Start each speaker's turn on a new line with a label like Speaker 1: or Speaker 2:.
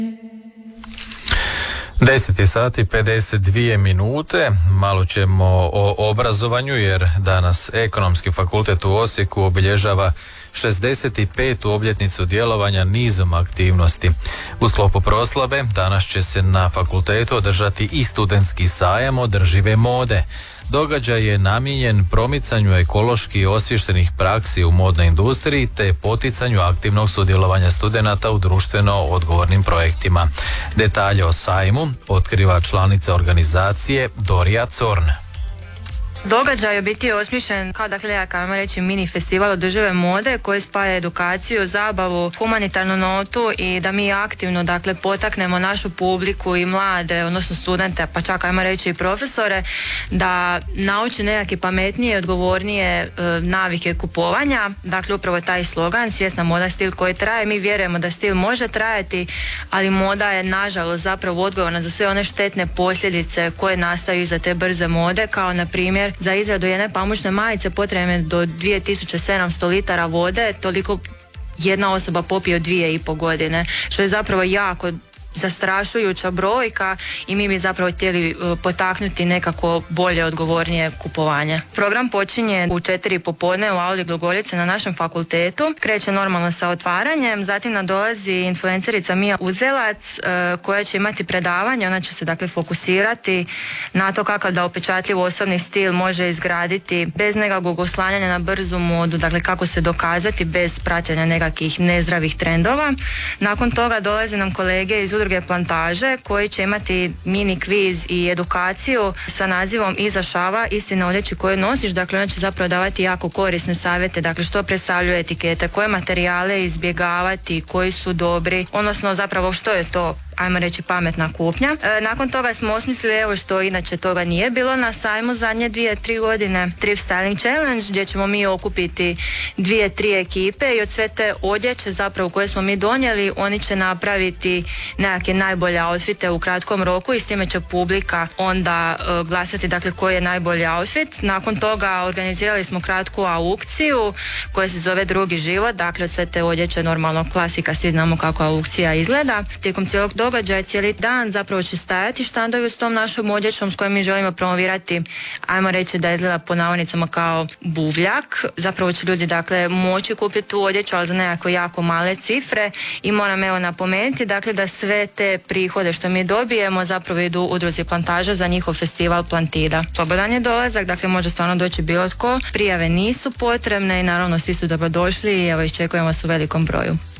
Speaker 1: 10 sati 52 minute, malo ćemo o obrazovanju jer danas Ekonomski fakultet u Osijeku obilježava 65. obljetnicu djelovanja nizom aktivnosti. U sklopu proslave danas će se na fakultetu održati i studentski sajam održive mode. Događaj je namijenjen promicanju ekološki osviještenih praksi u modnoj industriji te poticanju aktivnog sudjelovanja studenata u društveno odgovornim projektima. Detalje o sajmu otkriva članica organizacije Dorija Corn.
Speaker 2: Događaj je biti osmišljen kao ajmo reći mini festival održive mode koji spaja edukaciju, zabavu, humanitarnu notu i da mi aktivno potaknemo našu publiku i mlade, odnosno studente, pa čak ajmo reći i profesore, da nauči nekakve pametnije, odgovornije navike kupovanja. Dakle, upravo taj slogan, svjesna moda, stil koji traje. Mi vjerujemo da stil može trajati, ali moda je nažalost zapravo odgovorna za sve one štetne posljedice koje nastaju iza te brze mode, kao na primjer za izradu jedne pamučne majice potrebno je do 2700 litara vode, toliko jedna osoba popije od 2,5 godine, što je zapravo jako zastrašujuća brojka i mi bi zapravo htjeli potaknuti nekako bolje, odgovornije kupovanje. Program počinje u 4 popodne u auli Glogoljice na našem fakultetu. Kreće normalno sa otvaranjem, zatim nam dolazi influencerica Mija Uzelac koja će imati predavanje. Ona će se fokusirati na to kako da upečatljiv osobni stil može izgraditi bez nekakvog oslanjanja na brzu modu, kako se dokazati bez praćenja nekakvih nezdravih trendova. Nakon toga dolaze nam kolege iz udruge Plantaže koji će imati mini kviz i edukaciju sa nazivom Iza šava, istina odjeći koju nosiš. Ona će zapravo davati jako korisne savjete, što predstavljaju etikete, koje materijale izbjegavati, koji su dobri, odnosno zapravo što je to, ajmo reći, pametna kupnja. Nakon toga smo osmislili, evo što inače toga nije bilo na sajmu zadnje 2-3 godine, Thrift Styling Challenge, gdje ćemo mi okupiti 2-3 ekipe i od sve te odjeće zapravo koje smo mi donijeli, oni će napraviti nekakve najbolje outfite u kratkom roku i s time će publika onda glasati koji je najbolji outfit. Nakon toga organizirali smo kratku aukciju koja se zove Drugi život, od sve te odjeće normalno klasika, svi znamo kako aukcija izgleda. Tijekom cijelog događaja, cijeli dan zapravo će stajati štandovi s tom našom odjećom s kojom mi želimo promovirati, ajmo reći da izgleda po navodnicama kao buvljak. Zapravo će ljudi moći kupiti tu odjeću, ali za nekako jako male cifre i moram napomenuti da sve te prihode što mi dobijemo zapravo idu udruzi Plantaža za njihov festival Plantida. Slobodan je dolazak, može stvarno doći bilo tko, prijave nisu potrebne i naravno svi su dobrodošli i iščekujemo vas u velikom broju.